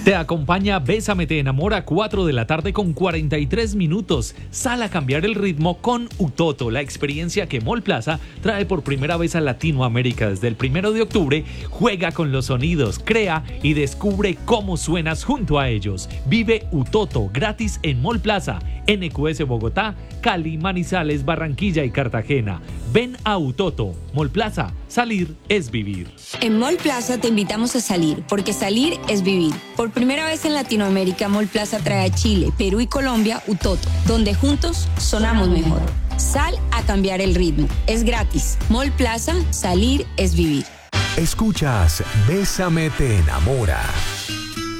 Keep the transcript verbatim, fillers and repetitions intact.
Te acompaña Bésame te enamora, cuatro de la tarde con cuarenta y tres minutos. Sal a cambiar el ritmo con Utoto, la experiencia que Mall Plaza trae por primera vez a Latinoamérica. Desde el primero de octubre, juega con los sonidos, crea y descubre cómo suenas junto a ellos. Vive Utoto gratis en Mall Plaza, N Q S Bogotá, Cali, Manizales, Barranquilla y Cartagena. Ven a Utoto. Mall Plaza, salir es vivir. En Mall Plaza te invitamos a salir, porque salir es vivir. Por primera vez en Latinoamérica, Mall Plaza trae a Chile, Perú y Colombia Utoto, donde juntos sonamos mejor. Sal a cambiar el ritmo. Es gratis. Mall Plaza, salir es vivir. Escuchas Bésame te enamora.